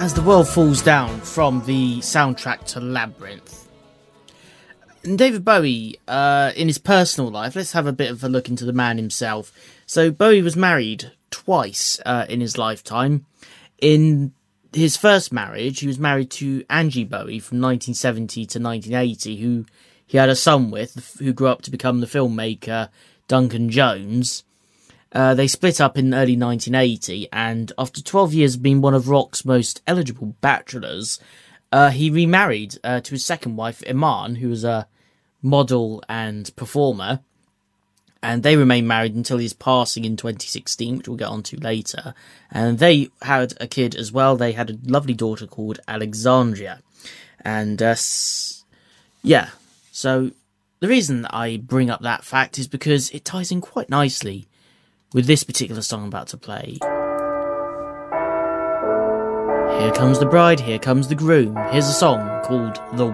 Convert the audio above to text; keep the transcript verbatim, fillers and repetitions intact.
as the world falls down from the soundtrack to Labyrinth. And David Bowie, uh, in his personal life, let's have a bit of a look into the man himself. So Bowie was married twice uh, in his lifetime. In his first marriage, he was married to Angie Bowie from nineteen seventy to nineteen eighty, who he had a son with, who grew up to become the filmmaker Duncan Jones. Uh, they split up in early nineteen eighty, and after twelve years of being one of rock's most eligible bachelors, uh, he remarried uh, to his second wife, Iman, who was a model and performer, and they remained married until his passing in twenty sixteen, which we'll get on to later. And they had a kid as well. They had a lovely daughter called Alexandria. And, uh, yeah, so the reason I bring up that fact is because it ties in quite nicely with this particular song I'm about to play. Here comes the bride, here comes the groom. Here's a song called The